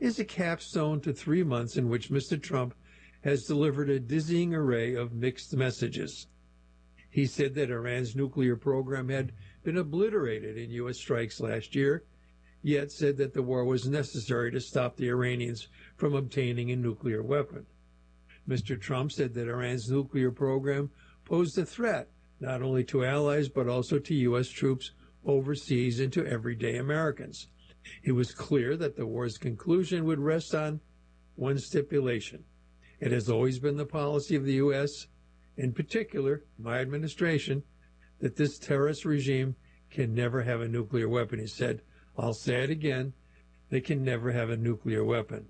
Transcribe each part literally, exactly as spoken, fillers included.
is a capstone to three months in which Mister Trump has delivered a dizzying array of mixed messages. He said that Iran's nuclear program had been obliterated in U S strikes last year, yet said that the war was necessary to stop the Iranians from obtaining a nuclear weapon. Mister Trump said that Iran's nuclear program posed a threat not only to allies but also to U S troops overseas and to everyday Americans. It was clear that the war's conclusion would rest on one stipulation. It has always been the policy of the U S, in particular my administration, that this terrorist regime can never have a nuclear weapon. He said, I'll say it again, they can never have a nuclear weapon.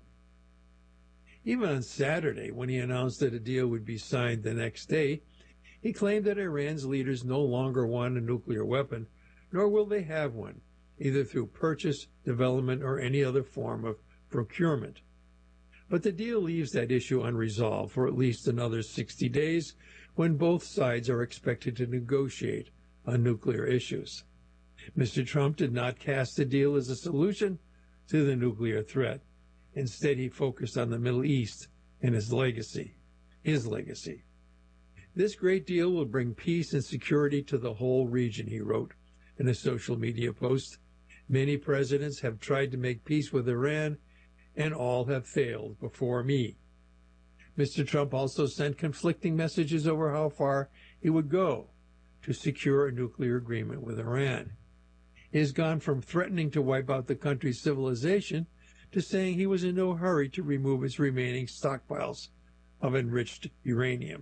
Even on Saturday, when he announced that a deal would be signed the next day, he claimed that Iran's leaders no longer want a nuclear weapon, nor will they have one, either through purchase, development, or any other form of procurement. But the deal leaves that issue unresolved for at least another sixty days, when both sides are expected to negotiate on nuclear issues. Mister Trump did not cast the deal as a solution to the nuclear threat. Instead, he focused on the Middle East and his legacy, his legacy. This great deal will bring peace and security to the whole region, he wrote in a social media post. Many presidents have tried to make peace with Iran, and all have failed before me. Mister Trump also sent conflicting messages over how far he would go to secure a nuclear agreement with Iran. He has gone from threatening to wipe out the country's civilization to saying he was in no hurry to remove its remaining stockpiles of enriched uranium.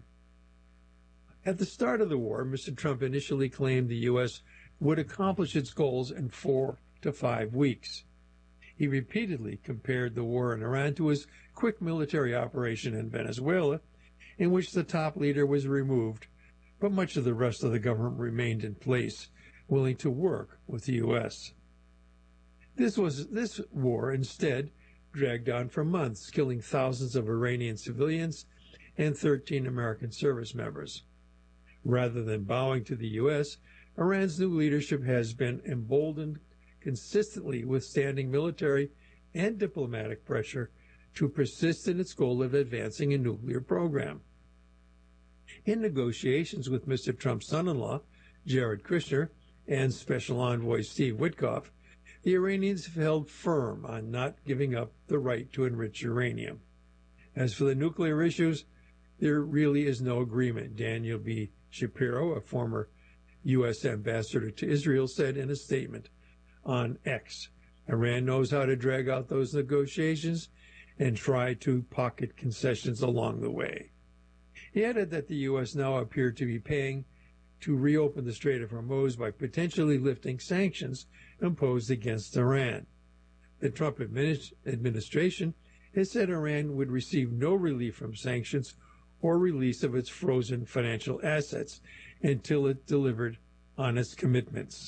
At the start of the war, Mister Trump initially claimed the U S would accomplish its goals in four to five weeks. He repeatedly compared the war in Iran to his quick military operation in Venezuela, in which the top leader was removed, but much of the rest of the government remained in place, willing to work with the U S. This was this war instead dragged on for months, killing thousands of Iranian civilians and thirteen American service members. Rather than bowing to the U S, Iran's new leadership has been emboldened, consistently withstanding military and diplomatic pressure to persist in its goal of advancing a nuclear program. In negotiations with Mister Trump's son-in-law, Jared Kushner, and Special Envoy Steve Witkoff, the Iranians have held firm on not giving up the right to enrich uranium. As for the nuclear issues, there really is no agreement, Daniel B. Shapiro, a former U S ambassador to Israel, said in a statement on X. Iran knows how to drag out those negotiations and try to pocket concessions along the way. He added that the U S now appeared to be paying to reopen the Strait of Hormuz by potentially lifting sanctions imposed against Iran. The Trump administ- administration has said Iran would receive no relief from sanctions or release of its frozen financial assets until it delivered on its commitments.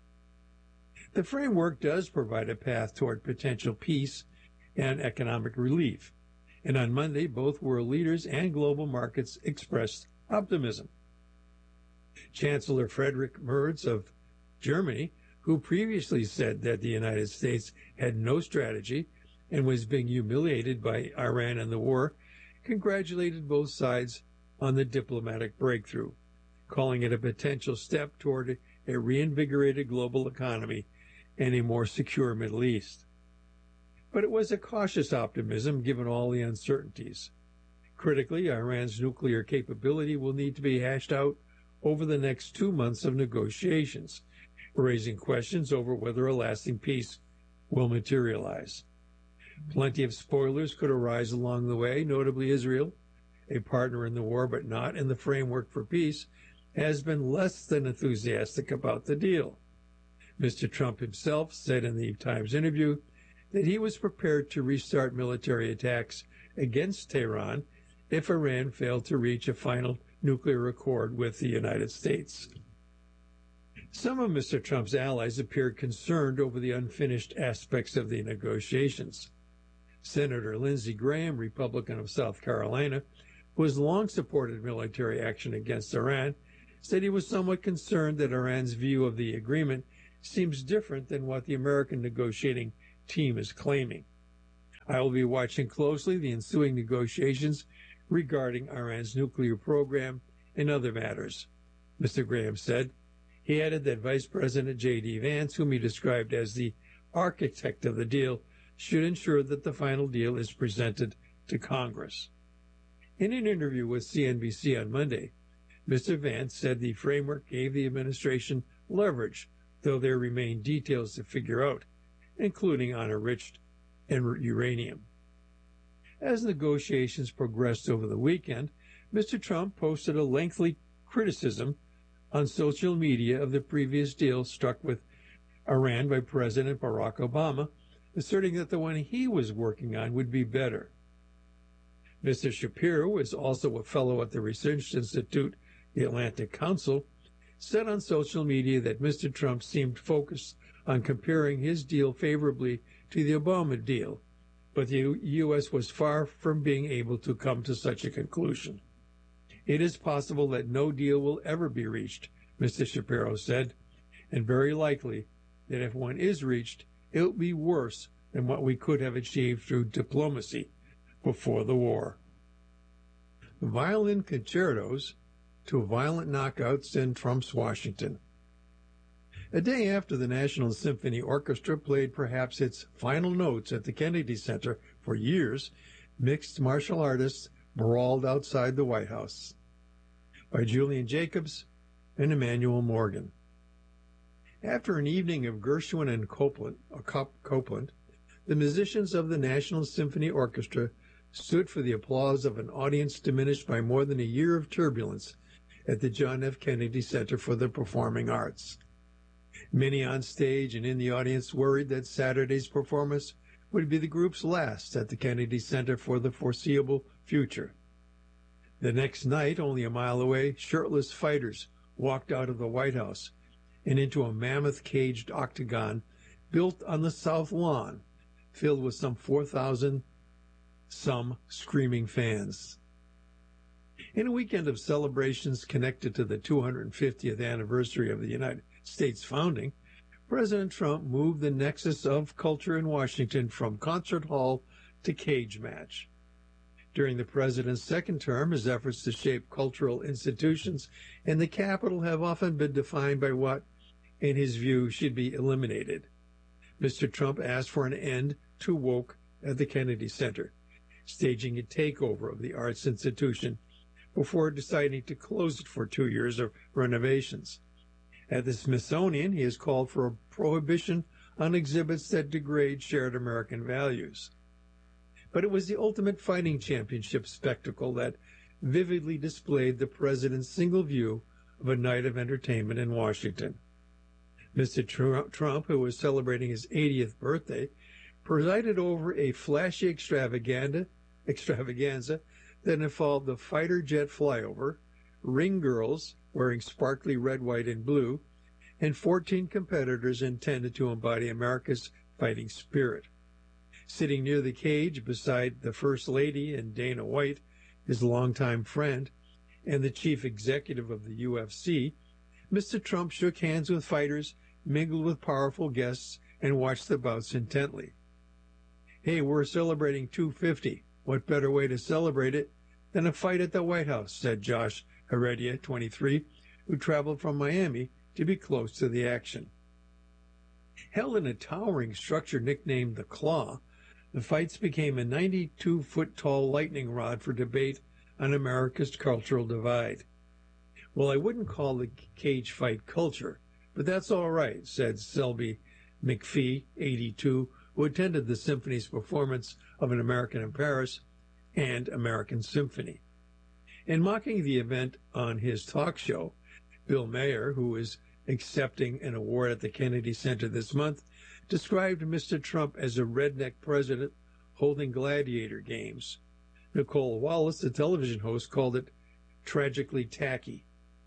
The framework does provide a path toward potential peace and economic relief, and on Monday both world leaders and global markets expressed optimism. Chancellor Friedrich Merz of Germany, who previously said that the United States had no strategy and was being humiliated by Iran in the war, congratulated both sides on the diplomatic breakthrough, calling it a potential step toward a reinvigorated global economy and a more secure Middle East. But it was a cautious optimism given all the uncertainties. Critically, Iran's nuclear capability will need to be hashed out over the next two months of negotiations, raising questions over whether a lasting peace will materialize. Plenty of spoilers could arise along the way, notably Israel, a partner in the war but not in the framework for peace, has been less than enthusiastic about the deal. Mister Trump himself said in the Times interview that he was prepared to restart military attacks against Tehran if Iran failed to reach a final nuclear accord with the United States. Some of Mister Trump's allies appeared concerned over the unfinished aspects of the negotiations. Senator Lindsey Graham, Republican of South Carolina, who has long supported military action against Iran, said he was somewhat concerned that Iran's view of the agreement seems different than what the American negotiating team is claiming. I will be watching closely the ensuing negotiations regarding Iran's nuclear program and other matters, Mister Graham said. He added that Vice President J D. Vance, whom he described as the architect of the deal, should ensure that the final deal is presented to Congress. In an interview with C N B C on Monday, Mister Vance said the framework gave the administration leverage, though there remain details to figure out, including on enriched uranium. As negotiations progressed over the weekend, Mister Trump posted a lengthy criticism on social media of the previous deal struck with Iran by President Barack Obama, asserting that the one he was working on would be better. Mister Shapiro, is also a fellow at the Research Institute, the Atlantic Council, said on social media that Mister Trump seemed focused on comparing his deal favorably to the Obama deal, but the U S was far from being able to come to such a conclusion. It is possible that no deal will ever be reached, Mister Shapiro said, and very likely that if one is reached, it will be worse than what we could have achieved through diplomacy before the war. Violin concertos to violent knockouts in Trump's Washington. A day after the National Symphony Orchestra played perhaps its final notes at the Kennedy Center for years, mixed martial artists brawled outside the White House. By Julian Jacobs and Emmanuel Morgan. After an evening of Gershwin and Copeland, Copeland, the musicians of the National Symphony Orchestra stood for the applause of an audience diminished by more than a year of turbulence at the John F. Kennedy Center for the Performing Arts. Many on stage and in the audience worried that Saturday's performance would be the group's last at the Kennedy Center for the foreseeable future. The next night, only a mile away, shirtless fighters walked out of the White House and into a mammoth caged octagon built on the South Lawn, filled with some four thousand some screaming fans. In a weekend of celebrations connected to the two hundred fiftieth anniversary of the United States founding, President Trump moved the nexus of culture in Washington from concert hall to cage match. During the president's second term, his efforts to shape cultural institutions in the Capitol have often been defined by what, in his view, should be eliminated. Mister Trump asked for an end to woke at the Kennedy Center, staging a takeover of the arts institution before deciding to close it for two years of renovations. At the Smithsonian, he has called for a prohibition on exhibits that degrade shared American values. But it was the ultimate fighting championship spectacle that vividly displayed the president's single view of a night of entertainment in Washington. Mister Trump, who was celebrating his eightieth birthday, presided over a flashy extravaganza, extravaganza that involved the fighter jet flyover, ring girls wearing sparkly red, white, and blue, and fourteen competitors intended to embody America's fighting spirit. Sitting near the cage beside the First Lady and Dana White, his longtime friend, and the chief executive of the U F C, Mister Trump shook hands with fighters, mingled with powerful guests, and watched the bouts intently. Hey, we're celebrating two fifty. What better way to celebrate it than a fight at the White House, said Josh Heredia, twenty-three, who traveled from Miami to be close to the action. Held in a towering structure nicknamed the Claw, the fights became a ninety-two foot tall lightning rod for debate on America's cultural divide. Well, I wouldn't call the cage fight culture, but that's all right, said Selby McPhee, eighty-two, who attended the symphony's performance of An American in Paris and American Symphony. In mocking the event on his talk show, Bill Maher, who is accepting an award at the Kennedy Center this month, described Mister Trump as a redneck president holding gladiator games. Nicole Wallace, the television host, called it tragically tacky.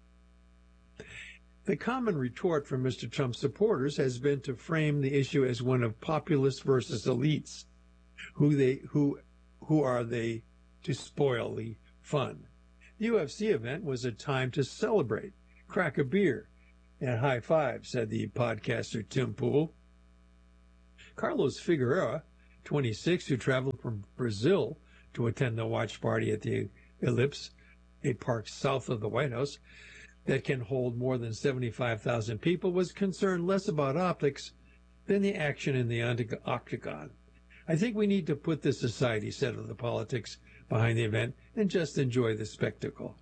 The common retort from Mister Trump's supporters has been to frame the issue as one of populists versus elites. Who they who who are they to spoil the fun? The U F C event was a time to celebrate, crack a beer, and high five, said the podcaster Tim Pool. Carlos Figueroa, twenty-six, who traveled from Brazil to attend the watch party at the Ellipse, a park south of the White House that can hold more than seventy-five thousand people, was concerned less about optics than the action in the octagon. I think we need to put this aside, he said, of the politics behind the event and just enjoy the spectacle.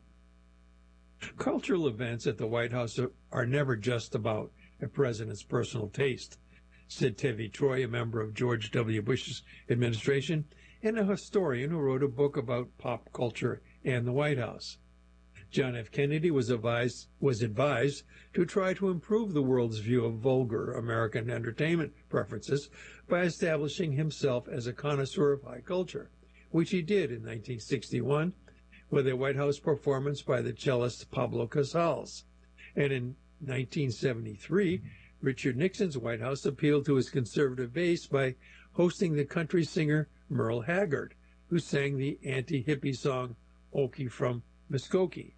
Cultural events at the White House are, are never just about a president's personal taste, said Tevi Troy, a member of George W. Bush's administration and a historian who wrote a book about pop culture and the White House. John F. Kennedy was advised, was advised to try to improve the world's view of vulgar American entertainment preferences by establishing himself as a connoisseur of high culture, which he did in nineteen sixty-one with a White House performance by the cellist Pablo Casals. And in nineteen seventy-three, Richard Nixon's White House appealed to his conservative base by hosting the country singer Merle Haggard, who sang the anti-hippie song Okie from Muskogee.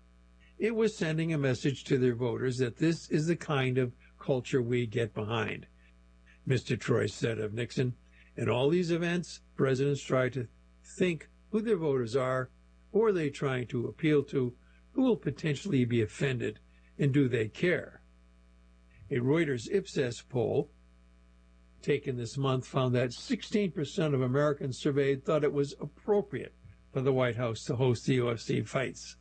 It was sending a message to their voters that this is the kind of culture we get behind. Mister Troy said of Nixon, in all these events, presidents try to think who their voters are, or are they trying to appeal to, who will potentially be offended, and do they care? A Reuters Ipsos poll taken this month found that sixteen percent of Americans surveyed thought it was appropriate for the White House to host the U F C fights.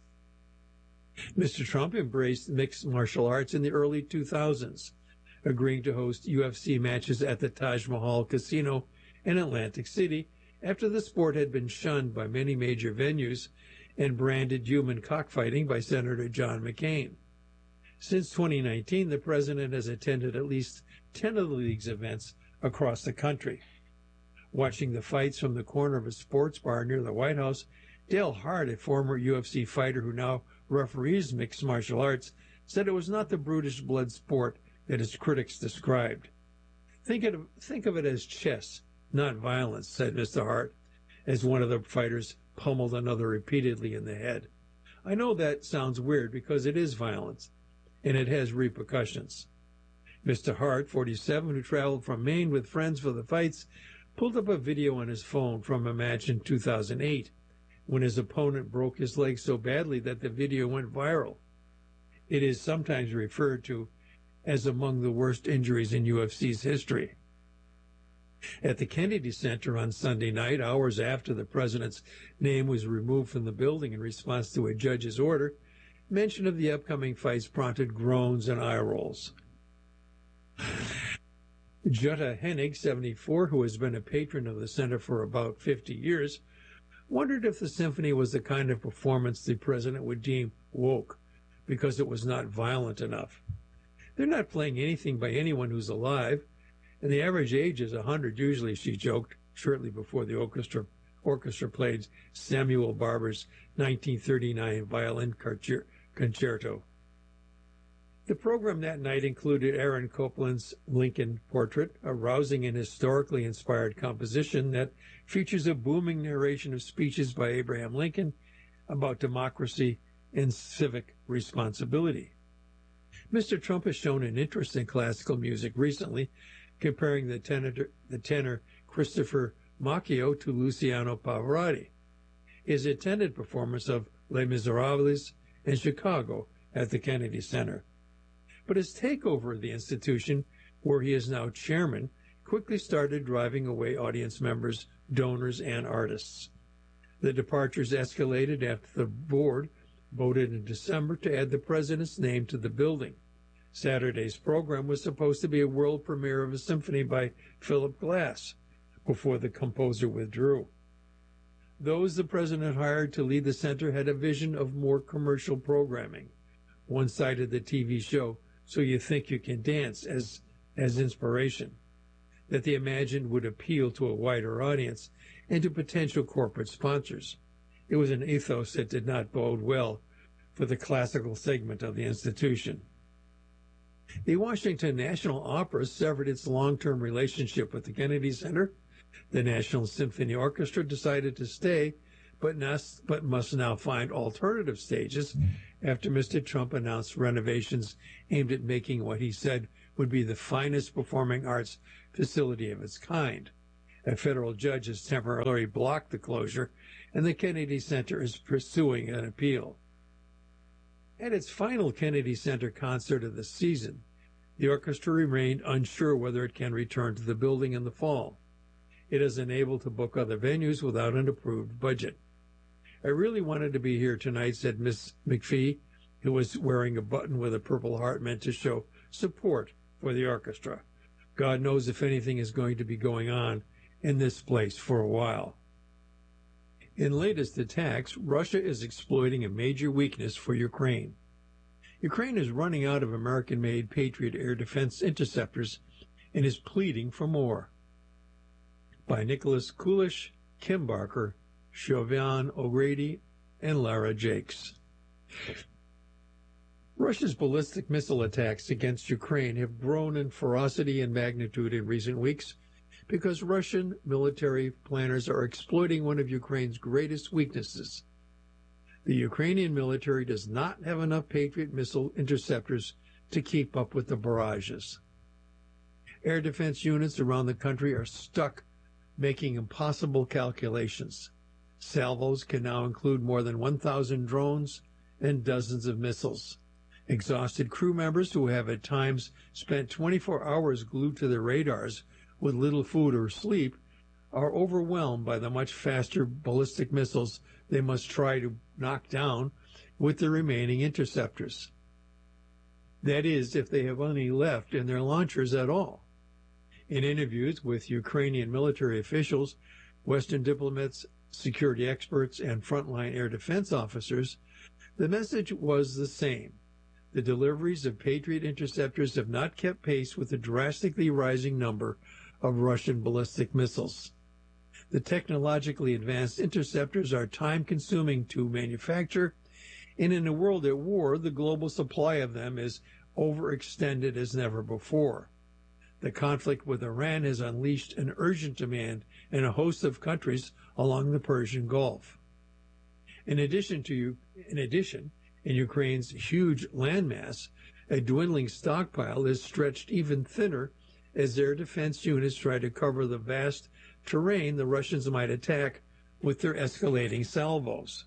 Mister Trump embraced mixed martial arts in the early two thousands, agreeing to host U F C matches at the Taj Mahal Casino in Atlantic City after the sport had been shunned by many major venues and branded human cockfighting by Senator John McCain. Since twenty nineteen, the president has attended at least ten of the league's events across the country. Watching the fights from the corner of a sports bar near the White House, Dale Hart, a former U F C fighter who now referees mixed martial arts, said it was not the brutish blood sport that his critics described. Think of, think of it as chess, not violence, said Mister Hart, as one of the fighters pummeled another repeatedly in the head. I know that sounds weird because it is violence, and it has repercussions. Mister Hart, forty-seven, who traveled from Maine with friends for the fights, pulled up a video on his phone from a match in two thousand eight, when his opponent broke his leg so badly that the video went viral. It is sometimes referred to as among the worst injuries in U F C's history. At the Kennedy Center on Sunday night, hours after the president's name was removed from the building in response to a judge's order, mention of the upcoming fights prompted groans and eye rolls. Jutta Hennig, seventy-four, who has been a patron of the center for about fifty years, wondered if the symphony was the kind of performance the president would deem woke because it was not violent enough. They're not playing anything by anyone who's alive, and the average age is one hundred usually, she joked, shortly before the orchestra, orchestra played Samuel Barber's nineteen thirty-nine violin concerto. The program that night included Aaron Copland's Lincoln Portrait, a rousing and historically inspired composition that features a booming narration of speeches by Abraham Lincoln about democracy and civic responsibility. Mister Trump has shown an interest in classical music recently, comparing the tenor, the tenor Christopher Macchio to Luciano Pavarotti. His attended performance of Les Miserables in Chicago at the Kennedy Center. But his takeover of the institution, where he is now chairman, quickly started driving away audience members, donors, and artists. The departures escalated after the board voted in December to add the president's name to the building. Saturday's program was supposed to be a world premiere of a symphony by Philip Glass, before the composer withdrew. Those the president hired to lead the center had a vision of more commercial programming. One cited the T V show So You Think You Can Dance as, as inspiration, that they imagined would appeal to a wider audience and to potential corporate sponsors. It was an ethos that did not bode well for the classical segment of the institution. The Washington National Opera severed its long-term relationship with the Kennedy Center. The National Symphony Orchestra decided to stay, but, not, but must now find alternative stages after Mister Trump announced renovations aimed at making what he said would be the finest performing arts facility of its kind. A federal judge has temporarily blocked the closure, and the Kennedy Center is pursuing an appeal. At its final Kennedy Center concert of the season, the orchestra remained unsure whether it can return to the building in the fall. It is unable to book other venues without an approved budget. I really wanted to be here tonight, said Miss McPhee, who was wearing a button with a Purple Heart meant to show support for the orchestra. God knows if anything is going to be going on in this place for a while. In latest attacks, Russia is exploiting a major weakness for Ukraine. Ukraine is running out of American-made Patriot air defense interceptors and is pleading for more. By Nicholas Kulish, Kim Barker, Siobhan O'Grady, and Lara Jakes. Russia's ballistic missile attacks against Ukraine have grown in ferocity and magnitude in recent weeks because Russian military planners are exploiting one of Ukraine's greatest weaknesses. The Ukrainian military does not have enough Patriot missile interceptors to keep up with the barrages. Air defense units around the country are stuck making impossible calculations. Salvos can now include more than one thousand drones and dozens of missiles. Exhausted crew members who have at times spent twenty-four hours glued to their radars with little food or sleep are overwhelmed by the much faster ballistic missiles they must try to knock down with the remaining interceptors. That is, if they have any left in their launchers at all. In interviews with Ukrainian military officials, Western diplomats, security experts, and frontline air defense officers, the message was the same. The deliveries of Patriot interceptors have not kept pace with the drastically rising number of Russian ballistic missiles. The technologically advanced interceptors are time-consuming to manufacture, and in a world at war, the global supply of them is overextended as never before. The conflict with Iran has unleashed an urgent demand in a host of countries along the Persian Gulf. In addition to, in addition, in Ukraine's huge landmass, a dwindling stockpile is stretched even thinner as their defense units try to cover the vast terrain the Russians might attack with their escalating salvos.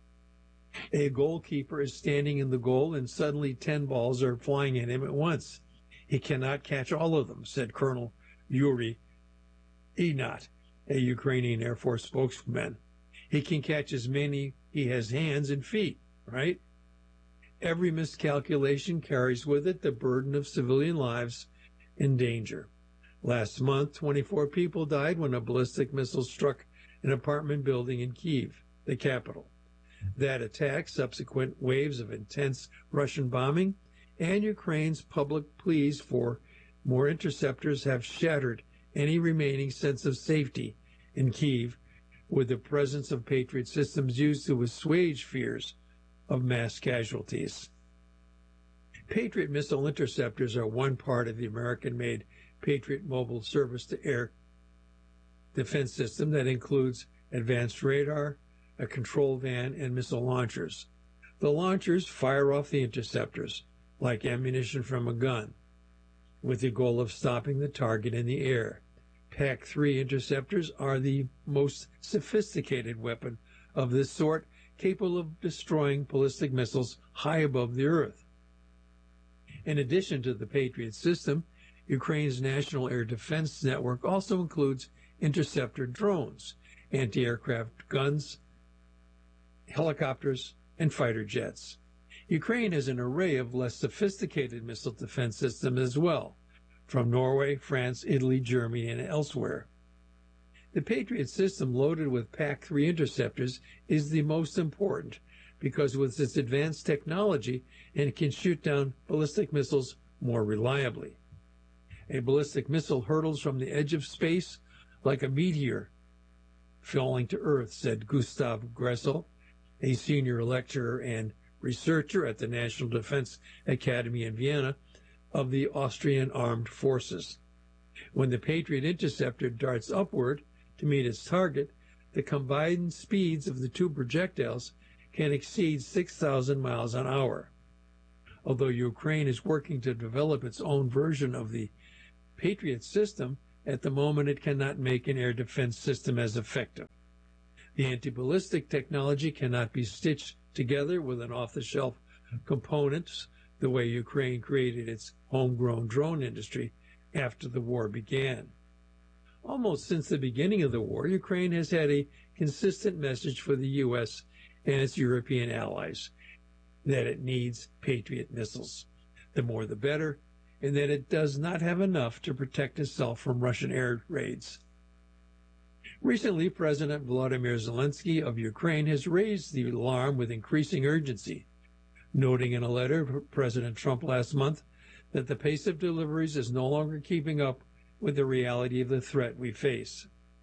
A goalkeeper is standing in the goal and suddenly ten balls are flying at him at once. He cannot catch all of them, said Colonel Yuri Inat, a Ukrainian Air Force spokesman. He can catch as many he has hands and feet, right? Every miscalculation carries with it the burden of civilian lives in danger. Last month, twenty-four people died when a ballistic missile struck an apartment building in Kyiv, the capital. That attack, subsequent waves of intense Russian bombing, and Ukraine's public pleas for more interceptors have shattered any remaining sense of safety in Kyiv, with the presence of Patriot systems used to assuage fears of mass casualties. Patriot missile interceptors are one part of the American-made Patriot Mobile Surface-to-Air defense system that includes advanced radar, a control van, and missile launchers. The launchers fire off the interceptors, like ammunition from a gun, with the goal of stopping the target in the air. P A C three interceptors are the most sophisticated weapon of this sort, capable of destroying ballistic missiles high above the earth. In addition to the Patriot system, Ukraine's National Air Defense Network also includes interceptor drones, anti-aircraft guns, helicopters, and fighter jets. Ukraine has an array of less sophisticated missile defense systems as well, from Norway, France, Italy, Germany, and elsewhere. The Patriot system loaded with P A C three interceptors is the most important because with its advanced technology, it can shoot down ballistic missiles more reliably. A ballistic missile hurtles from the edge of space like a meteor falling to Earth, said Gustav Gressel, a senior lecturer and researcher at the National Defense Academy in Vienna of the Austrian Armed Forces. When the Patriot interceptor darts upward to meet its target, the combined speeds of the two projectiles can exceed six thousand miles an hour. Although Ukraine is working to develop its own version of the Patriot system, At the moment, it cannot make an air defense system as effective. The anti-ballistic technology cannot be stitched together with an off-the-shelf components the way Ukraine created its homegrown drone industry after the war began. Almost since the beginning of the war, Ukraine has had a consistent message for the U S and its European allies that it needs Patriot missiles. The more the better, and that it does not have enough to protect itself from Russian air raids. Recently, President Volodymyr Zelensky of Ukraine has raised the alarm with increasing urgency, noting in a letter to President Trump last month that the pace of deliveries is no longer keeping up with the reality of the threat we face.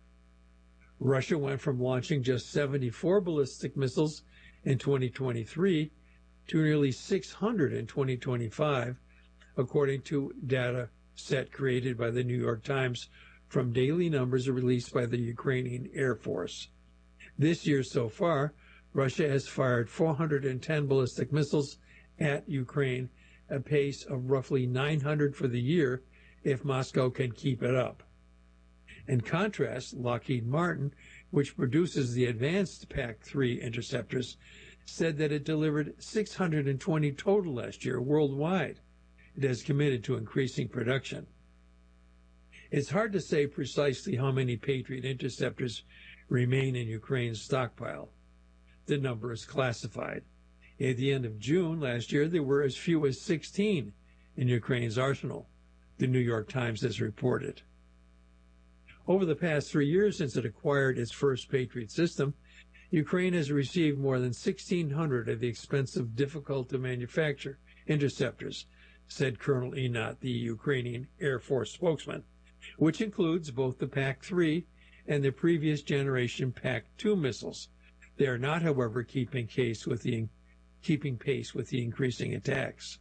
Russia went from launching just seventy-four ballistic missiles in twenty twenty-three to nearly six hundred in twenty twenty-five, according to data set created by the New York Times from daily numbers released by the Ukrainian Air Force. This year so far, Russia has fired four hundred ten ballistic missiles at Ukraine, a pace of roughly nine hundred for the year if Moscow can keep it up. In contrast, Lockheed Martin, which produces the advanced P A C three interceptors, said that it delivered six hundred twenty total last year worldwide. It has committed to increasing production. It's hard to say precisely how many Patriot interceptors remain in Ukraine's stockpile. The number is classified. At the end of June last year, there were as few as sixteen in Ukraine's arsenal, the New York Times has reported. Over the past three years since it acquired its first Patriot system, Ukraine has received more than sixteen hundred of the expensive, difficult-to-manufacture interceptors, said Colonel Enot, the Ukrainian Air Force spokesman, which includes both the P A C three and the previous generation P A C two missiles. They are not, however, keeping pace with the, keeping pace with the increasing attacks.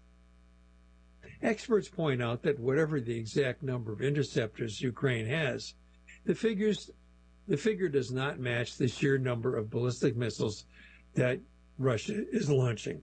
Experts point out that whatever the exact number of interceptors Ukraine has, the figures the figure does not match the sheer number of ballistic missiles that Russia is launching.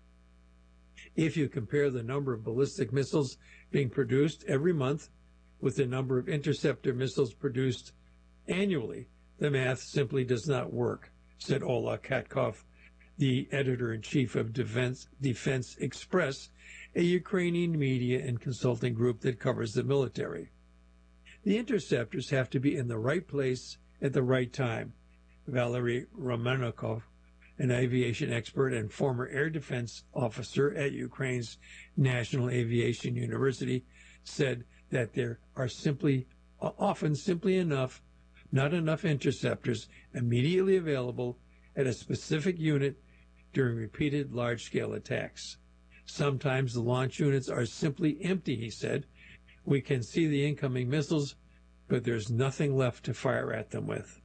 If you compare the number of ballistic missiles being produced every month with the number of interceptor missiles produced annually, the math simply does not work, said Ola Katkov, the editor-in-chief of Defense, Defense Express, a Ukrainian media and consulting group that covers the military. The interceptors have to be in the right place at the right time. Valery Romanikov, an aviation expert and former air defense officer at Ukraine's National Aviation University, said that there are simply, often simply enough, not enough interceptors immediately available at a specific unit during repeated large-scale attacks. Sometimes the launch units are simply empty, he said. We can see the incoming missiles, but there's nothing left to fire at them with.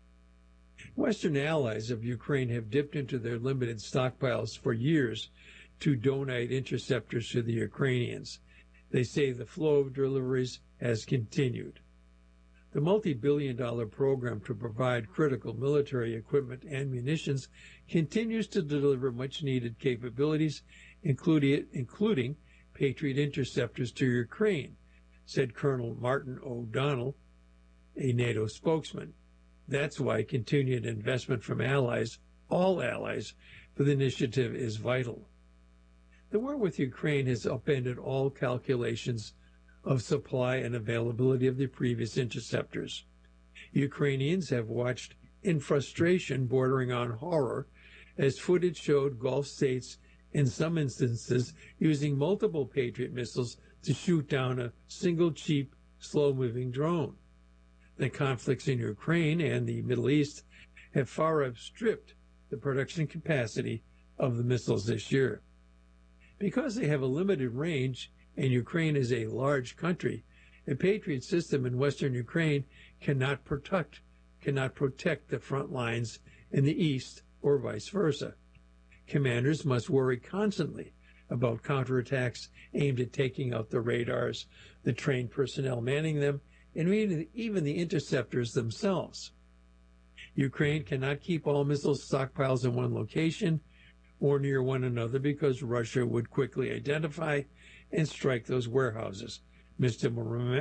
Western allies of Ukraine have dipped into their limited stockpiles for years to donate interceptors to the Ukrainians. They say the flow of deliveries has continued. The multi-billion dollar program to provide critical military equipment and munitions continues to deliver much-needed capabilities, including, including Patriot interceptors to Ukraine, said Colonel Martin O'Donnell, a NATO spokesman. That's why continued investment from allies, all allies, for the initiative is vital. The war with Ukraine has upended all calculations of supply and availability of the previous interceptors. Ukrainians have watched in frustration bordering on horror as footage showed Gulf states in some instances using multiple Patriot missiles to shoot down a single cheap, slow-moving drone. The conflicts in Ukraine and the Middle East have far outstripped the production capacity of the missiles this year. Because they have a limited range and Ukraine is a large country, a Patriot system in western Ukraine cannot protect, cannot protect the front lines in the east or vice versa. Commanders must worry constantly about counterattacks aimed at taking out the radars, the trained personnel manning them, and even the interceptors themselves. Ukraine cannot keep all missile stockpiles in one location or near one another because Russia would quickly identify and strike those warehouses, Mister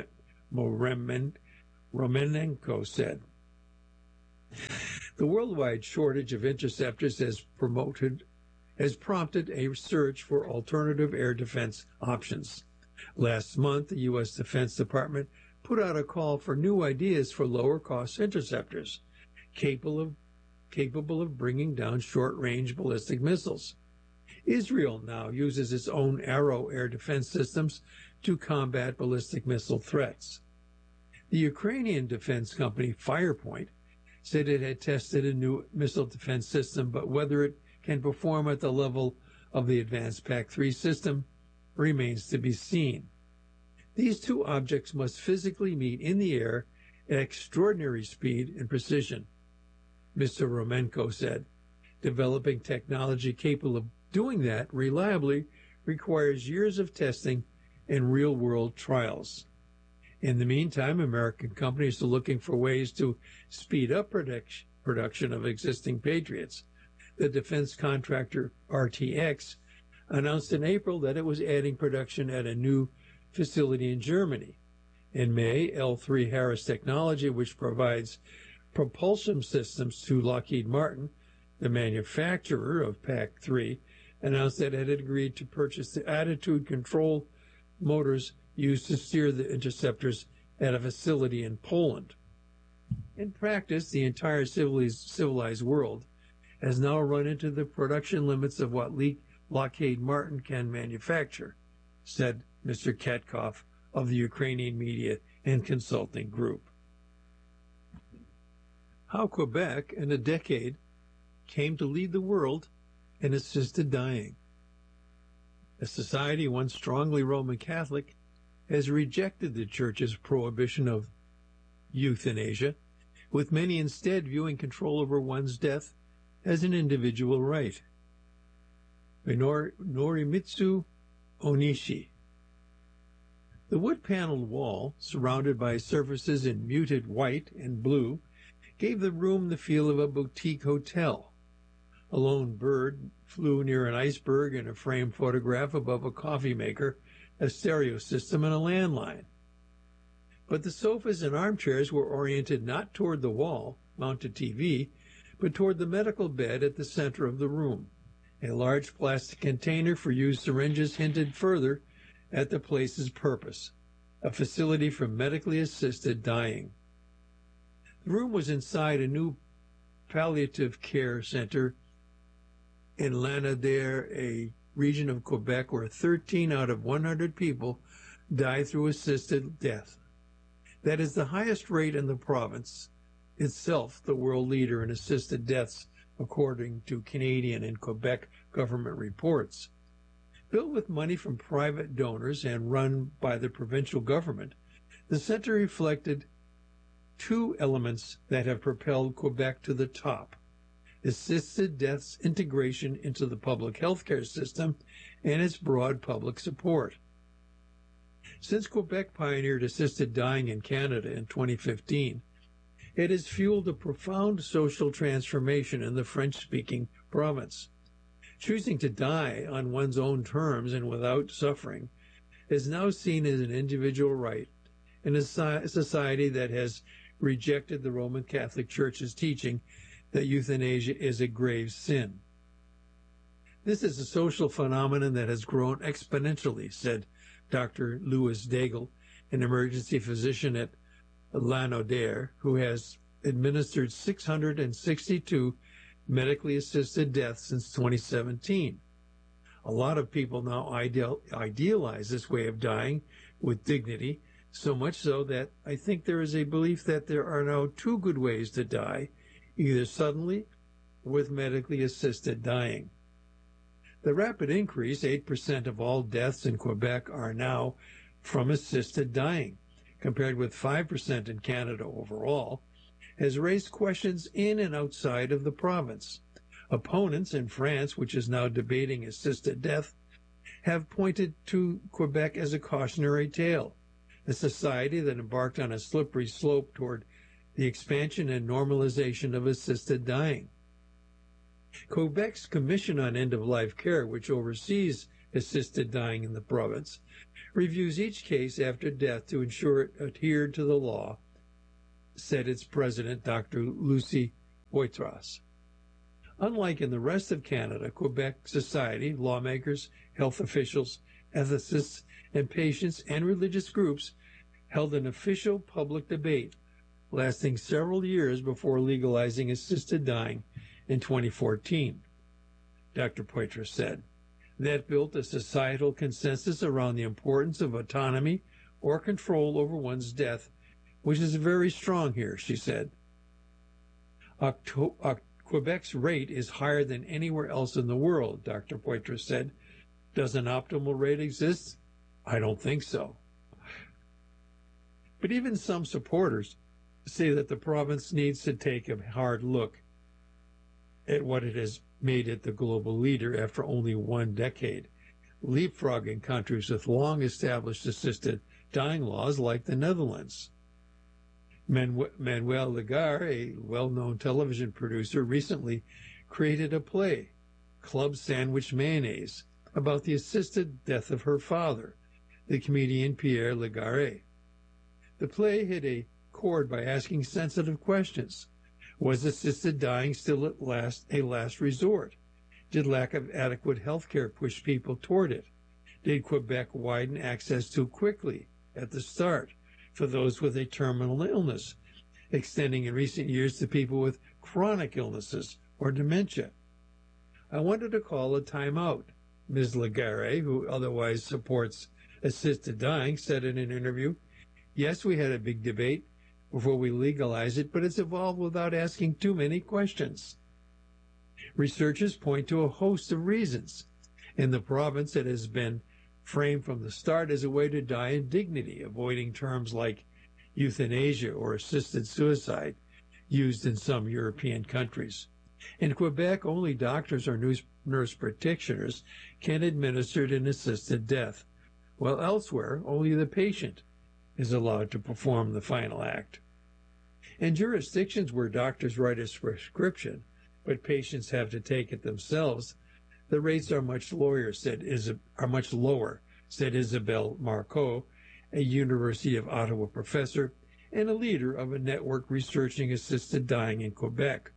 Moremen, Romanenko said. The worldwide shortage of interceptors has promoted has prompted a search for alternative air defense options. Last month, the U S Defense Department put out a call for new ideas for lower-cost interceptors, capable of, capable of bringing down short-range ballistic missiles. Israel now uses its own Arrow air defense systems to combat ballistic missile threats. The Ukrainian defense company Firepoint said it had tested a new missile defense system, but whether it can perform at the level of the advanced P A C three system remains to be seen. These two objects must physically meet in the air at extraordinary speed and precision, Mister Romanenko said. Developing technology capable of doing that reliably requires years of testing and real-world trials. In the meantime, American companies are looking for ways to speed up production production of existing Patriots. The defense contractor R T X announced in April that it was adding production at a new facility in Germany. In May, L three Harris Technology, which provides propulsion systems to Lockheed Martin, the manufacturer of P A C three, announced that it had agreed to purchase the attitude control motors used to steer the interceptors at a facility in Poland. In practice, the entire civilized, civilized world has now run into the production limits of what Lockheed Martin can manufacture, said Mister Katkov of the Ukrainian Media and Consulting Group. How Quebec, in a decade, came to lead the world in assisted dying. A society once strongly Roman Catholic has rejected the Church's prohibition of euthanasia, with many instead viewing control over one's death as an individual right. Nor- Norimitsu Onishi. The wood-paneled wall, surrounded by surfaces in muted white and blue, gave the room the feel of a boutique hotel. A lone bird flew near an iceberg in a framed photograph above a coffee maker, a stereo system, and a landline. But the sofas and armchairs were oriented not toward the wall-mounted T V, but toward the medical bed at the center of the room. A large plastic container for used syringes hinted further at the place's purpose, a facility for medically assisted dying. The room was inside a new palliative care center in Lanaudière, a region of Quebec where thirteen out of one hundred people die through assisted death. That is the highest rate in the province, itself the world leader in assisted deaths, according to Canadian and Quebec government reports. Built with money from private donors and run by the provincial government, the center reflected two elements that have propelled Quebec to the top: assisted death's integration into the public health care system and its broad public support. Since Quebec pioneered assisted dying in Canada in twenty fifteen, it has fueled a profound social transformation in the French-speaking province. Choosing to die on one's own terms and without suffering is now seen as an individual right in a society that has rejected the Roman Catholic Church's teaching that euthanasia is a grave sin. This is a social phenomenon that has grown exponentially, said Doctor Louis Daigle, an emergency physician at Lanaudière, who has administered six hundred sixty-two medically assisted deaths since twenty seventeen. A lot of people now ideal, idealize this way of dying with dignity, so much so that I think there is a belief that there are now two good ways to die, either suddenly or with medically assisted dying. The rapid increase, eight percent of all deaths in Quebec are now from assisted dying, compared with five percent in Canada overall, has raised questions in and outside of the province. Opponents in France, which is now debating assisted death, have pointed to Quebec as a cautionary tale, a society that embarked on a slippery slope toward the expansion and normalization of assisted dying. Quebec's Commission on End-of-Life Care, which oversees assisted dying in the province, reviews each case after death to ensure it adhered to the law, said its president, Doctor Lucie Poitras. Unlike in the rest of Canada, Quebec society, lawmakers, health officials, ethicists, and patients and religious groups held an official public debate lasting several years before legalizing assisted dying in twenty fourteen. Doctor Poitras said, that built a societal consensus around the importance of autonomy or control over one's death, which is very strong here, she said. Octo- October Quebec's rate is higher than anywhere else in the world, Doctor Poitras said. Does an optimal rate exist? I don't think so. But even some supporters say that the province needs to take a hard look at what it has made it the global leader after only one decade, leapfrogging countries with long-established assisted dying laws like the Netherlands. Manuel Lagar, a well-known television producer, recently created a play, Club Sandwich Mayonnaise, about the assisted death of her father, the comedian Pierre Lagarde. The play hit a chord by asking sensitive questions. Was assisted dying still at last a last resort? Did lack of adequate health care push people toward it? Did Quebec widen access too quickly at the start for those with a terminal illness, extending in recent years to people with chronic illnesses or dementia? I wanted to call a timeout, Miz Lagarde, who otherwise supports assisted dying, said in an interview. Yes, we had a big debate before we legalized it, but it's evolved without asking too many questions. Researchers point to a host of reasons. In the province, it has been framed from the start as a way to die in dignity, avoiding terms like euthanasia or assisted suicide used in some European countries. In Quebec, only doctors or nurse practitioners can administer an assisted death, while elsewhere, only the patient is allowed to perform the final act. In jurisdictions where doctors write a prescription, but patients have to take it themselves, the rates are much lower, said Isab- are much lower, said Isabelle Marcoux, a University of Ottawa professor and a leader of a network researching assisted dying in Quebec.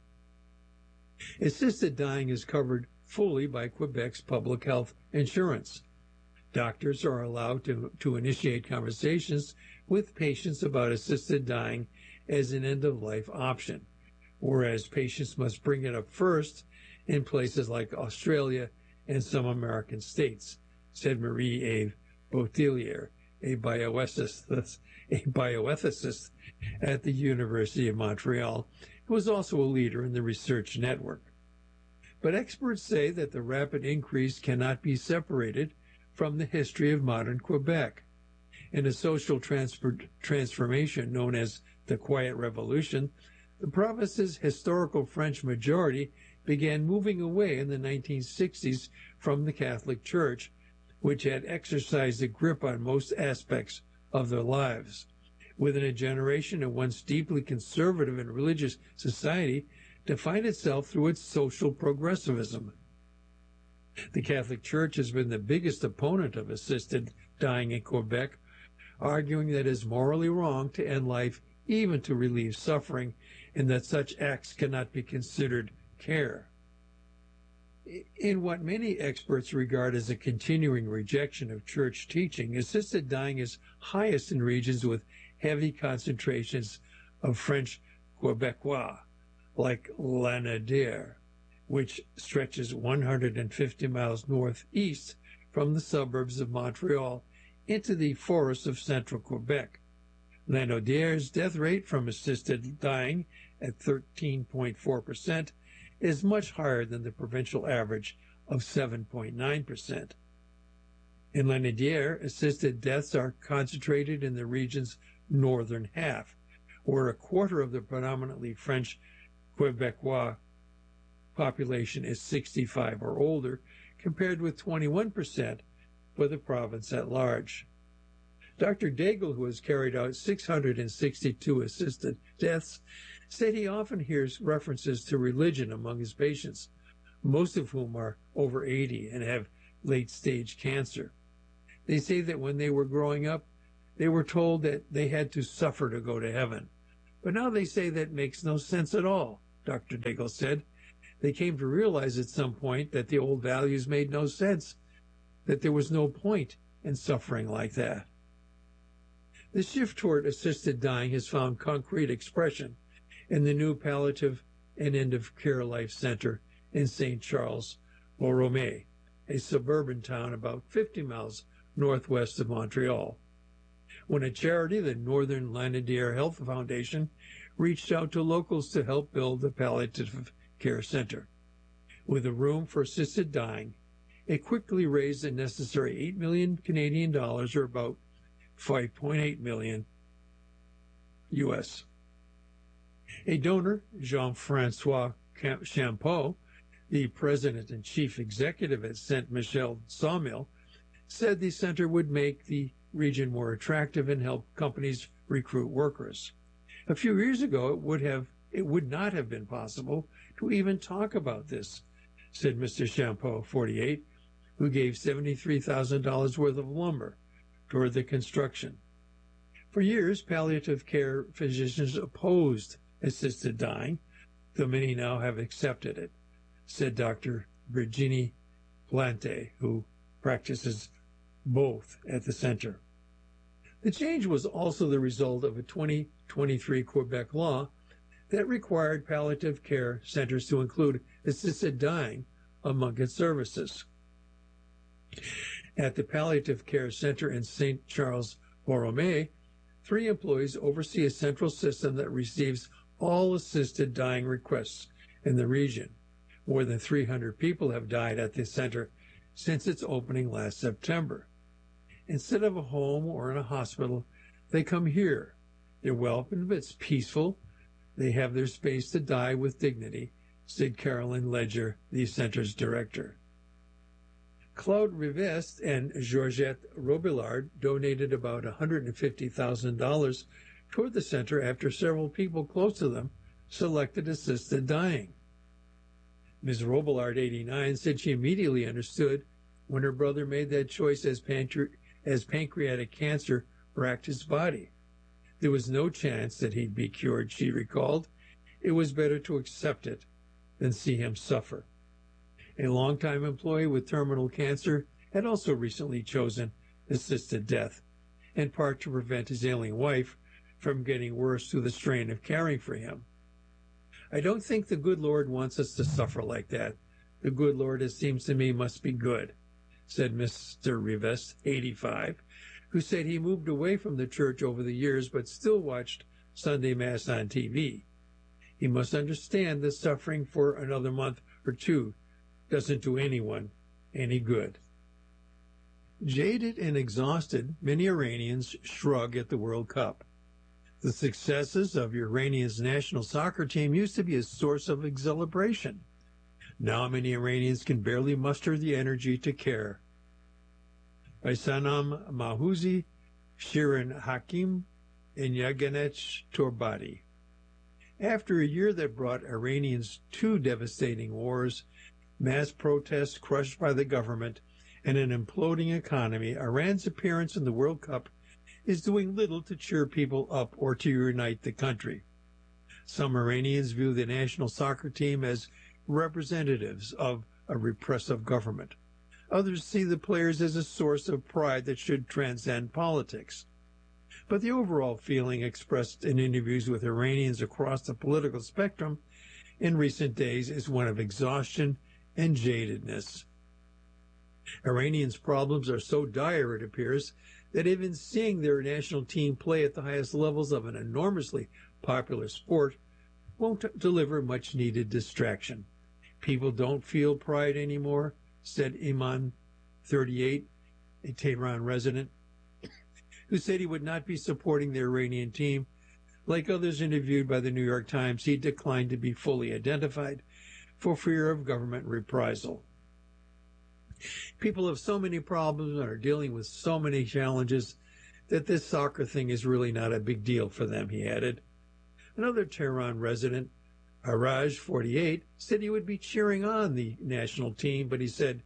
Assisted dying is covered fully by Quebec's public health insurance. Doctors are allowed to, to initiate conversations with patients about assisted dying as an end-of-life option, whereas patients must bring it up first in places like Australia and some American states, said Marie-Eve Boutillier, a bioethicist, a bioethicist at the University of Montreal, who is also a leader in the research network. But experts say that the rapid increase cannot be separated from the history of modern Quebec. In a social transfer, transformation known as the Quiet Revolution, the province's historical French majority began moving away in the nineteen sixties from the Catholic Church, which had exercised a grip on most aspects of their lives. Within a generation, a once deeply conservative and religious society defined itself through its social progressivism. The Catholic Church has been the biggest opponent of assisted dying in Quebec, arguing that it is morally wrong to end life even to relieve suffering, and that such acts cannot be considered care. In what many experts regard as a continuing rejection of church teaching, assisted dying is highest in regions with heavy concentrations of French Quebecois, like Lanaudière, which stretches one hundred fifty miles northeast from the suburbs of Montreal into the forests of central Quebec. Lanaudière's death rate from assisted dying at thirteen point four percent is much higher than the provincial average of seven point nine percent. In Lanaudière, assisted deaths are concentrated in the region's northern half, where a quarter of the predominantly French Quebecois population is sixty-five or older, compared with twenty-one percent for the province at large. Doctor Daigle, who has carried out six hundred sixty-two assisted deaths, said he often hears references to religion among his patients, most of whom are over eighty and have late-stage cancer. They say that when they were growing up, they were told that they had to suffer to go to heaven. But now they say that makes no sense at all, Doctor Daigle said. They came to realize at some point that the old values made no sense, that there was no point in suffering like that. The shift toward assisted dying has found concrete expression in the new Palliative and End-of-Care Life Center in Saint Charles, Borromée, a suburban town about fifty miles northwest of Montreal. When a charity, the Northern Lanaudière Health Foundation, reached out to locals to help build the Palliative Care Center. With a room for assisted dying, it quickly raised the necessary eight million Canadian dollars, or about five point eight million U S. A donor, Jean-Francois Champeau, the president and chief executive at Saint Michel Sawmill, said the center would make the region more attractive and help companies recruit workers. A few years ago, it would have it would not have been possible to even talk about this, said Mister Champeau, forty-eight, who gave seventy-three thousand dollars worth of lumber toward the construction. For years, palliative care physicians opposed assisted dying, though many now have accepted it, said Doctor Virginie Plante, who practices both at the center. The change was also the result of a twenty twenty-three Quebec law that required palliative care centers to include assisted dying among its services. At the Palliative Care Center in Saint Charles, Borromée, three employees oversee a central system that receives all assisted dying requests in the region. More than three hundred people have died at the center since its opening last September. Instead of a home or in a hospital, they come here. They're welcome, it's peaceful. They have their space to die with dignity, said Caroline Ledger, the center's director. Claude Rivest and Georgette Robillard donated about one hundred fifty thousand dollars toward the center after several people close to them selected assisted dying. Miz Robillard, eighty-nine, said she immediately understood when her brother made that choice as, pancre- as pancreatic cancer racked his body. There was no chance that he'd be cured, she recalled. It was better to accept it than see him suffer. A longtime employee with terminal cancer had also recently chosen assisted death, in part to prevent his ailing wife from getting worse through the strain of caring for him. I don't think the good Lord wants us to suffer like that. The good Lord, it seems to me, must be good, said Mister Rivest, eighty-five, who said he moved away from the church over the years but still watched Sunday Mass on T V. He must understand that suffering for another month or two doesn't do anyone any good. Jaded and exhausted, many Iranians shrug at the World Cup. The successes of Iranian's national soccer team used to be a source of exhilaration. Now many Iranians can barely muster the energy to care. By Sanam Mahouzi, Shirin Hakim, and Yaganet Torbati. After a year that brought Iranians two devastating wars, mass protests crushed by the government, and an imploding economy, Iran's appearance in the World Cup is doing little to cheer people up or to unite the country. Some Iranians view the national soccer team as representatives of a repressive government. Others see the players as a source of pride that should transcend politics. But the overall feeling expressed in interviews with Iranians across the political spectrum in recent days is one of exhaustion and jadedness. Iranians' problems are so dire, it appears, that even seeing their national team play at the highest levels of an enormously popular sport won't deliver much-needed distraction. People don't feel pride anymore, said Iman, thirty-eight, a Tehran resident, who said he would not be supporting the Iranian team. Like others interviewed by the New York Times, he declined to be fully identified for fear of government reprisal. People have so many problems and are dealing with so many challenges that this soccer thing is really not a big deal for them, he added. Another Tehran resident, Araj, forty-eight, said he would be cheering on the national team, but he said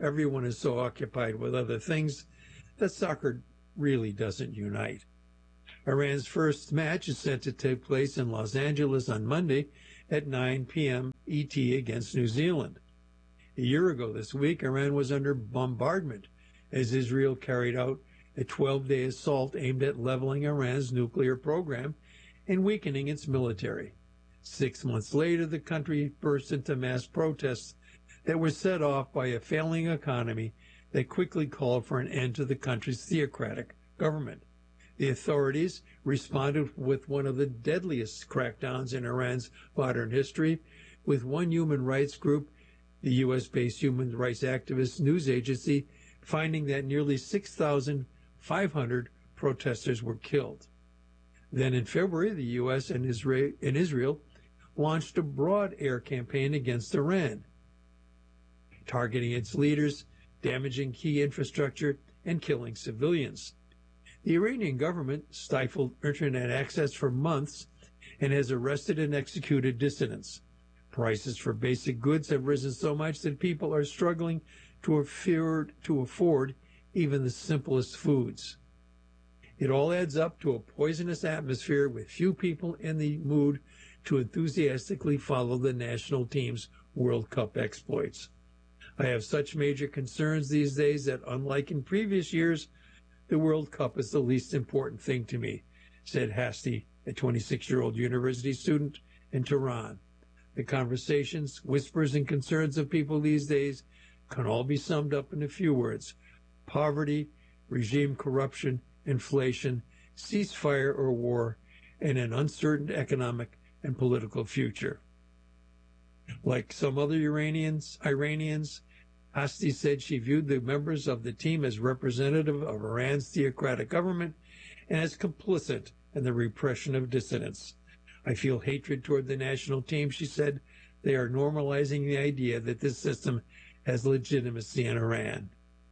everyone is so occupied with other things that soccer really doesn't unite. Iran's first match is set to take place in Los Angeles on Monday at nine p.m. E T against New Zealand. A year ago this week, Iran was under bombardment as Israel carried out a twelve-day assault aimed at leveling Iran's nuclear program and weakening its military. Six months later, the country burst into mass protests that were set off by a failing economy that quickly called for an end to the country's theocratic government. The authorities responded with one of the deadliest crackdowns in Iran's modern history, with one human rights group, the U S-based human rights activist news agency, finding that nearly six thousand five hundred protesters were killed. Then in February, the U S and Israel, and Israel launched a broad air campaign against Iran, targeting its leaders, damaging key infrastructure, and killing civilians. The Iranian government stifled internet access for months and has arrested and executed dissidents. Prices for basic goods have risen so much that people are struggling to afford, to afford even the simplest foods. It all adds up to a poisonous atmosphere with few people in the mood to enthusiastically follow the national team's World Cup exploits. I have such major concerns these days that, unlike in previous years, the World Cup is the least important thing to me, said Hasti, a twenty-six-year-old university student in Tehran. The conversations, whispers, and concerns of people these days can all be summed up in a few words: poverty, regime corruption, inflation, ceasefire or war, and an uncertain economic and political future. Like some other Iranians, Iranians, Hasti said she viewed the members of the team as representative of Iran's theocratic government and as complicit in the repression of dissidents. I feel hatred toward the national team, she said. They are normalizing the idea that this system has legitimacy in Iran.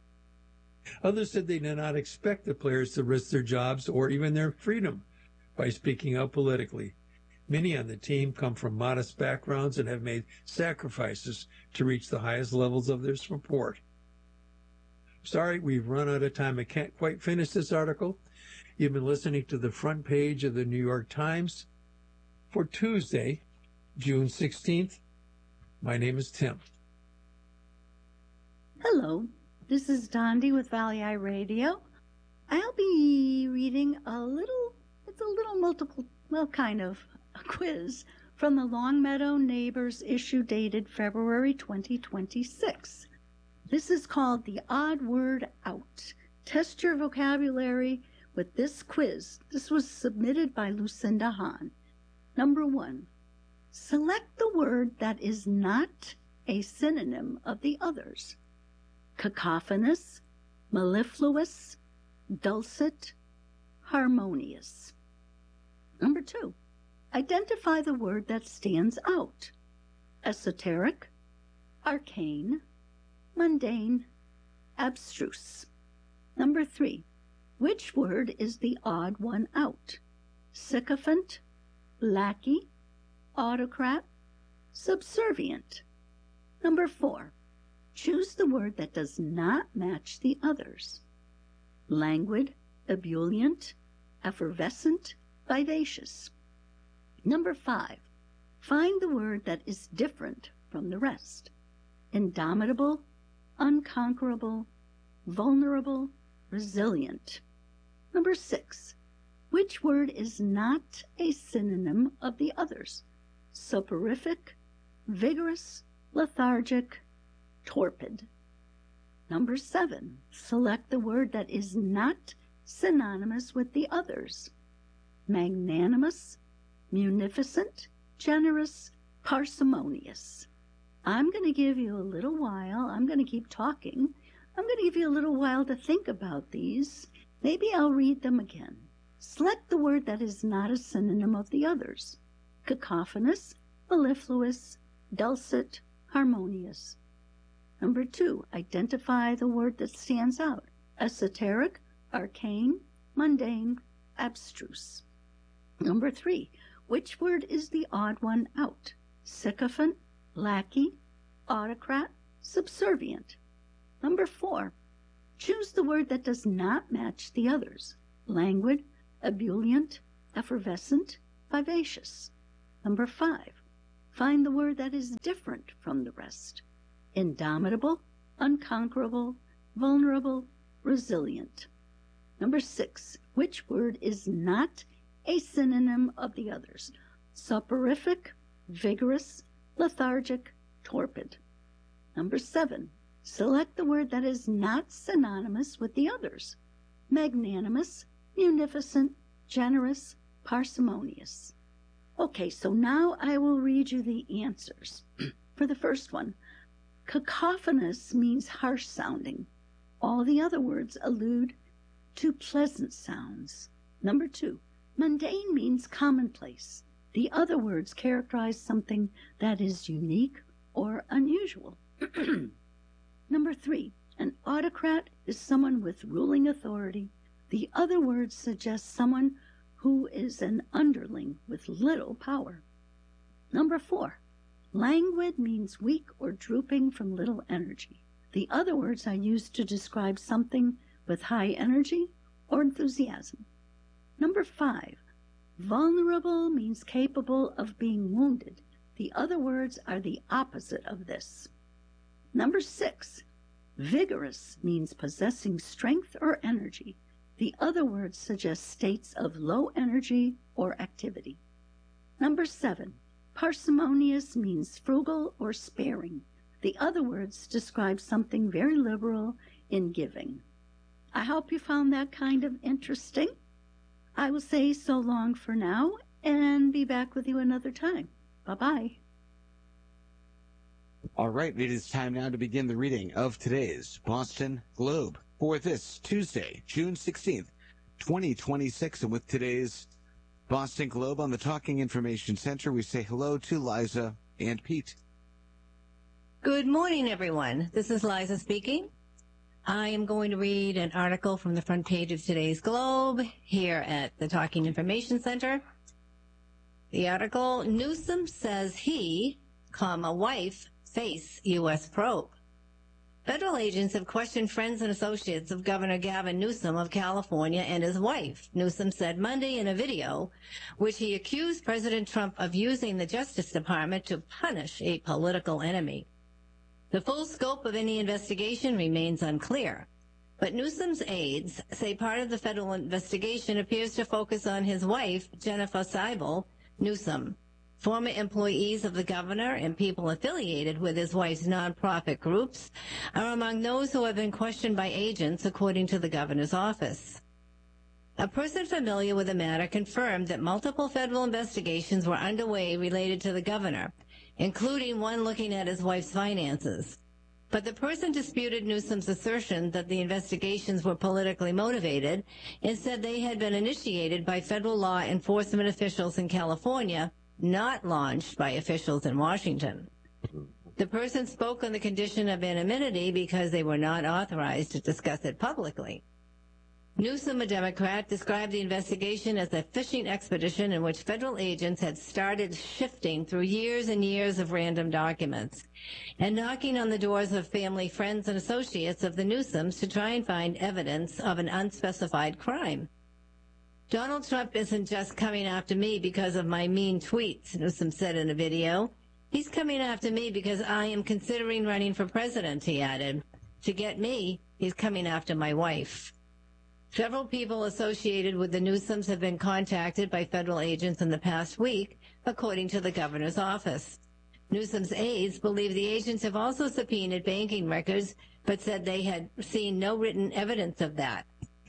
Others said they did not expect the players to risk their jobs or even their freedom by speaking out politically. Many on the team come from modest backgrounds and have made sacrifices to reach the highest levels of their support. Sorry, we've run out of time. I can't quite finish this article. You've been listening to the front page of the New York Times for Tuesday, June sixteenth. My name is Tim. Hello, this is Dondi with Valley Eye Radio. I'll be reading a little, it's a little multiple, well, kind of, a quiz from the Longmeadow Neighbors issue dated February twenty twenty-six. This is called The Odd Word Out. Test your vocabulary with this quiz. This was submitted by Lucinda Hahn. Number one, select the word that is not a synonym of the others. Cacophonous, mellifluous, dulcet, harmonious. Number two, identify the word that stands out. Esoteric, arcane, mundane, abstruse. Number three, which word is the odd one out? Sycophant, lackey, autocrat, subservient. Number four, choose the word that does not match the others. Languid, ebullient, effervescent, vivacious. Number five, find the word that is different from the rest. Indomitable, unconquerable, vulnerable, resilient. Number six, which word is not a synonym of the others? Soporific, vigorous, lethargic, torpid. Number seven, select the word that is not synonymous with the others. Magnanimous, munificent, generous, parsimonious. I'm going to give you a little while. I'm going to keep talking. I'm going to give you a little while to think about these. Maybe I'll read them again. Select the word that is not a synonym of the others. Cacophonous, mellifluous, dulcet, harmonious. Number two, identify the word that stands out. Esoteric, arcane, mundane, abstruse. Number three, which word is the odd one out? Sycophant, lackey, autocrat, subservient. Number four, choose the word that does not match the others. Languid, ebullient, effervescent, vivacious. Number five, find the word that is different from the rest. Indomitable, unconquerable, vulnerable, resilient. Number six, which word is not a synonym of the others? Soporific, vigorous, lethargic, torpid. Number seven, select the word that is not synonymous with the others. Magnanimous, munificent, generous, parsimonious. Okay, so now I will read you the answers. For the first one, cacophonous means harsh sounding. All the other words allude to pleasant sounds. Number two, mundane means commonplace. The other words characterize something that is unique or unusual. Number three, an autocrat is someone with ruling authority. The other words suggest someone who is an underling with little power. Number four, languid means weak or drooping from little energy. The other words are used to describe something with high energy or enthusiasm. Number five, vulnerable means capable of being wounded. The other words are the opposite of this. Number six, vigorous means possessing strength or energy. The other words suggest states of low energy or activity. Number seven, parsimonious means frugal or sparing. The other words describe something very liberal in giving. I hope you found that kind of interesting. I will say so long for now and be back with you another time. Bye-bye. All right, it is time now to begin the reading of today's Boston Globe for this Tuesday, June sixteenth, twenty twenty-six. And with today's Boston Globe on the Talking Information Center, we say hello to Liza and Pete. Good morning, everyone. This is Liza speaking. I am going to read an article from the front page of today's Globe here at the Talking Information Center. The article, Newsom says he, comma, wife, face U S probe. Federal agents have questioned friends and associates of Governor Gavin Newsom of California and his wife, Newsom said Monday in a video, which he accused President Trump of using the Justice Department to punish a political enemy. The full scope of any investigation remains unclear, but Newsom's aides say part of the federal investigation appears to focus on his wife, Jennifer Seibel Newsom. Former employees of the governor and people affiliated with his wife's nonprofit groups are among those who have been questioned by agents, according to the governor's office. A person familiar with the matter confirmed that multiple federal investigations were underway related to the governor, including one looking at his wife's finances. But the person disputed Newsom's assertion that the investigations were politically motivated and said they had been initiated by federal law enforcement officials in California, not launched by officials in Washington. The person spoke on the condition of anonymity because they were not authorized to discuss it publicly. Newsom, a Democrat, described the investigation as a fishing expedition in which federal agents had started shifting through years and years of random documents and knocking on the doors of family, friends, and associates of the Newsoms to try and find evidence of an unspecified crime. Donald Trump isn't just coming after me because of my mean tweets, Newsom said in a video. He's coming after me because I am considering running for president, he added. To get me, he's coming after my wife. Several people associated with the Newsoms have been contacted by federal agents in the past week, according to the governor's office. Newsom's aides believe the agents have also subpoenaed banking records, but said they had seen no written evidence of that.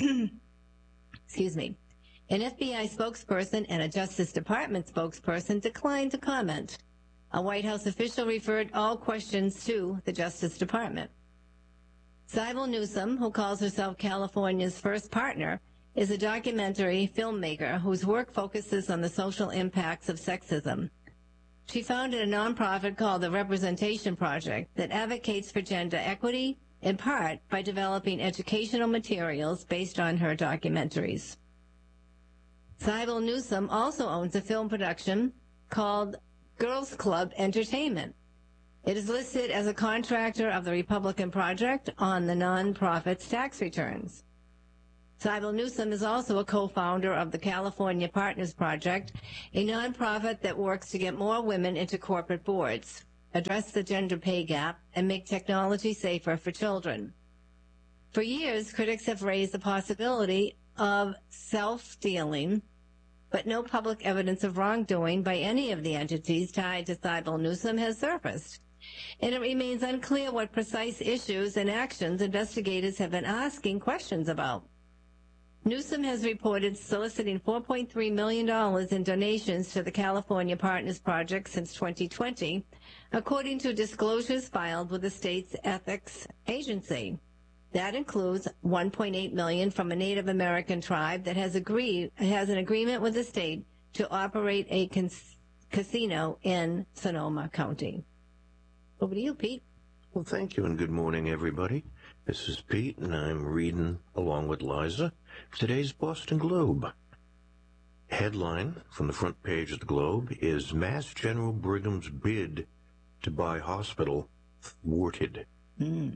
Excuse me. An F B I spokesperson and a Justice Department spokesperson declined to comment. A White House official referred all questions to the Justice Department. Seibel Newsom, who calls herself California's first partner, is a documentary filmmaker whose work focuses on the social impacts of sexism. She founded a nonprofit called the Representation Project that advocates for gender equity, in part by developing educational materials based on her documentaries. Seibel Newsom also owns a film production called Girls Club Entertainment. It is listed as a contractor of the Republican Project on the nonprofit's tax returns. Cybele Newsom is also a co-founder of the California Partners Project, a nonprofit that works to get more women into corporate boards, address the gender pay gap, and make technology safer for children. For years, critics have raised the possibility of self-stealing, but no public evidence of wrongdoing by any of the entities tied to Cybele Newsom has surfaced. And it remains unclear what precise issues and actions investigators have been asking questions about. Newsom has reported soliciting four point three million dollars in donations to the California Partners Project since twenty twenty, according to disclosures filed with the state's ethics agency. That includes one point eight million dollars from a Native American tribe that has agreed has an agreement with the state to operate a cas- casino in Sonoma County. Over to you, Pete. Well, thank you, and good morning, everybody. This is Pete, and I'm reading, along with Liza, today's Boston Globe. Headline from the front page of the Globe is Mass General Brigham's bid to buy hospital thwarted. Mm.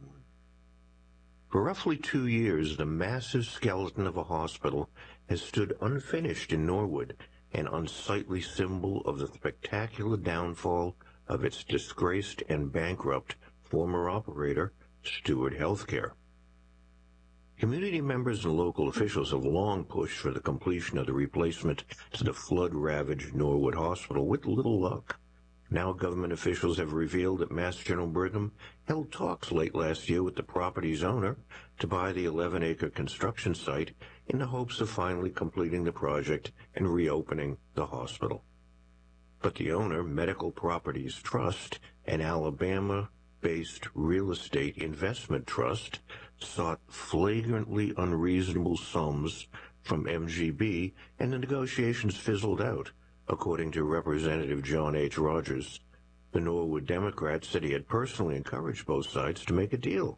For roughly two years, the massive skeleton of a hospital has stood unfinished in Norwood, an unsightly symbol of the spectacular downfall of its disgraced and bankrupt former operator, Steward Healthcare. Community members and local officials have long pushed for the completion of the replacement to the flood-ravaged Norwood Hospital with little luck. Now government officials have revealed that Mass General Brigham held talks late last year with the property's owner to buy the eleven-acre construction site in the hopes of finally completing the project and reopening the hospital. But the owner, Medical Properties Trust, an Alabama-based real estate investment trust, sought flagrantly unreasonable sums from M G B, and the negotiations fizzled out, according to Representative John H. Rogers. The Norwood Democrat said he had personally encouraged both sides to make a deal.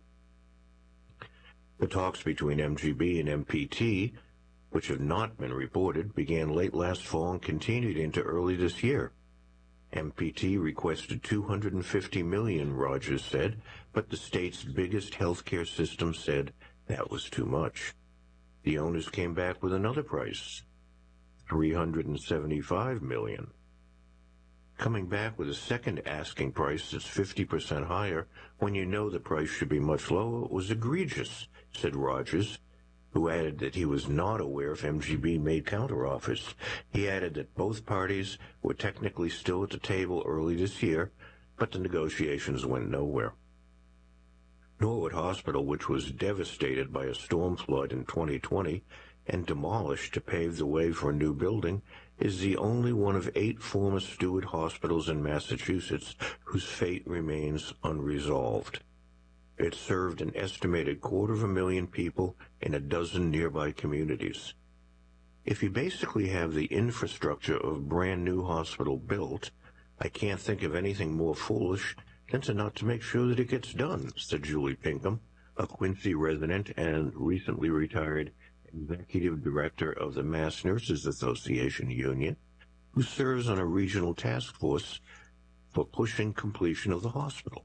The talks between M G B and M P T, which have not been reported, began late last fall and continued into early this year. M P T requested two hundred fifty million dollars, Rogers said, but the state's biggest healthcare system said that was too much. The owners came back with another price, three hundred seventy-five million dollars. Coming back with a second asking price that's fifty percent higher when you know the price should be much lower was egregious, said Rogers, who added that he was not aware if M G B made counteroffers. He added that both parties were technically still at the table early this year, but the negotiations went nowhere. Norwood Hospital, which was devastated by a storm flood in twenty twenty and demolished to pave the way for a new building, is the only one of eight former Steward hospitals in Massachusetts whose fate remains unresolved. It served an estimated quarter of a million people in a dozen nearby communities. If you basically have the infrastructure of a brand new hospital built, I can't think of anything more foolish than to not to make sure that it gets done, said Julie Pinkham, a Quincy resident and recently retired executive director of the Mass Nurses Association Union, who serves on a regional task force for pushing completion of the hospital.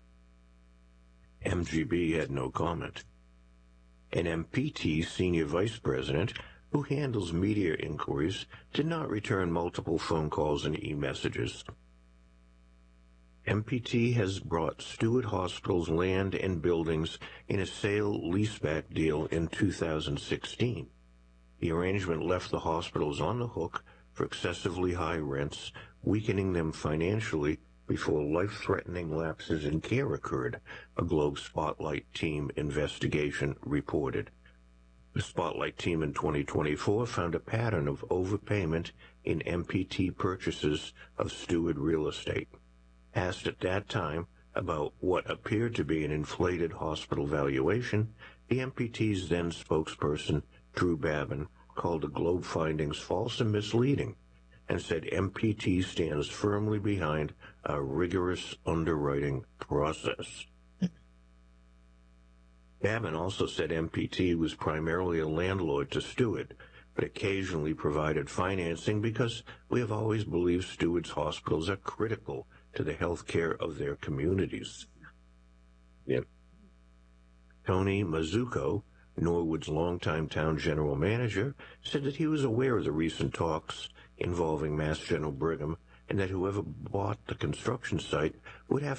M G B had no comment. An M P T senior vice president who handles media inquiries did not return multiple phone calls and e-messages. M P T has brought Steward Hospital's land and buildings in a sale-leaseback deal in two thousand sixteen. The arrangement left the hospitals on the hook for excessively high rents, weakening them financially before life-threatening lapses in care occurred, a Globe Spotlight team investigation reported. The Spotlight team in twenty twenty-four found a pattern of overpayment in M P T purchases of Steward real estate. Asked at that time about what appeared to be an inflated hospital valuation, the M P T's then spokesperson, Drew Babin, called the Globe findings false and misleading, and said M P T stands firmly behind a rigorous underwriting process. Babin also said M P T was primarily a landlord to Steward, but occasionally provided financing because we have always believed Steward's hospitals are critical to the health care of their communities. Yep. Tony Mazzucco, Norwood's longtime town general manager, said that he was aware of the recent talks involving Mass General Brigham and that whoever bought the construction site would have